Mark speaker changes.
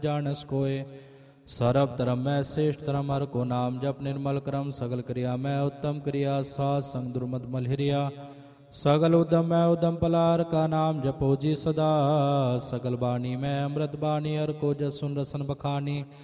Speaker 1: जानस कोय। सर्व धर्म में श्रेष्ठ धर्म हर को नाम जप। निर्मल क्रम सगल क्रिया में उत्तम क्रिया। साध संग दुर्मत मलहिरिया। सगल उद्यम में उद्यम पलार का नाम जपो जी सदा। सकल बाणी में अमृत बाणी हर को जस सुन रसन बखानी।